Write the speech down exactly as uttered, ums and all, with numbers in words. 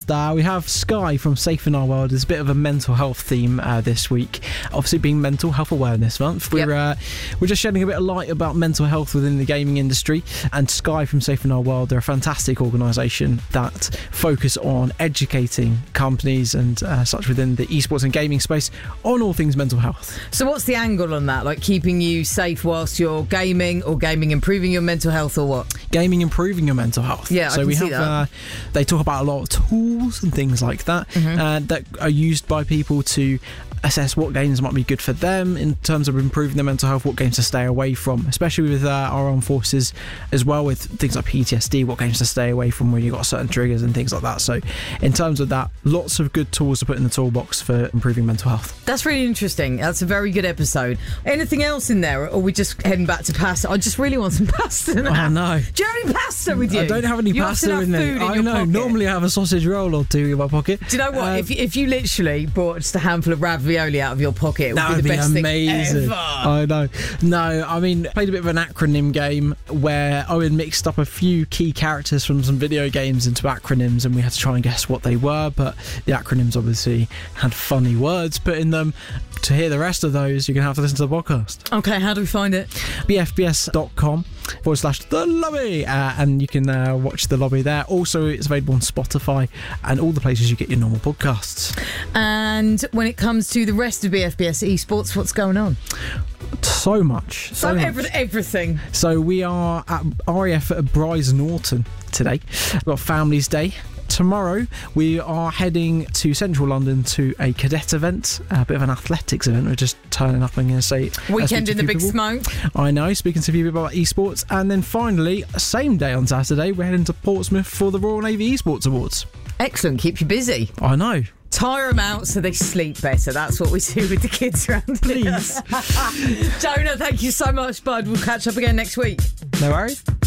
podcast. Uh, we have Sky from Safe in Our World. There's a bit of a mental health theme uh, this week. Obviously, being Mental Health Awareness Month, we're Yep. uh, we're just shedding a bit of light about mental health within the gaming industry. And Sky from Safe in Our World, they're a fantastic organisation that focus on educating companies and uh, such within the esports and gaming space on all things mental health. So what's the angle on that? Like keeping you safe whilst you're gaming, or gaming improving your mental health, or what? Gaming improving your mental health. Yeah, I so can we see have. that. Uh, they talk about a lot of tools and things like that Mm-hmm. uh, that are used by people to assess what games might be good for them in terms of improving their mental health, what games to stay away from, especially with uh, our armed forces as well, with things like P T S D, what games to stay away from when you've got certain triggers and things like that. So in terms of that, lots of good tools to put in the toolbox for improving mental health. That's really interesting. That's a very good episode. Anything else in there, or are we just heading back to pasta? I just really want some pasta now. Oh no. Do you have any pasta with you? I don't have any you pasta often in have there. food in I your know. pocket. Normally I have a sausage roll or two in my pocket. Do you know what? Um, if, you, if you literally brought just a handful of ravioli out of your pocket, it would That be would the be best amazing. thing ever. I know. No, I mean, played a bit of an acronym game where Owen mixed up a few key characters from some video games into acronyms, and we had to try and guess what they were, but the acronyms obviously had funny words put in them. To hear the rest of those, you're going to have to listen to the podcast. Okay, how do we find it? b f b s dot com forward slash the lobby, uh, and you can uh, watch the lobby there. Also, it's available on Spotify and all the places you get your normal podcasts. And when it comes to the rest of B F B S Esports, what's going on? So much. So, So, much. every, everything. So we are at R A F at Bryce Norton today. We've got Families Day. Tomorrow we are heading to central London to a cadet event, a bit of an athletics event. We're just turning up and going to say Weekend in the Big people. Smoke. I know, speaking to a few people about esports. And then finally, same day on Saturday, we're heading to Portsmouth for the Royal Navy Esports Awards. Excellent, keep you busy. I know. Tire them out so they sleep better. That's what we do with the kids around here. Please. Jonah, thank you so much, bud. We'll catch up again next week. No worries.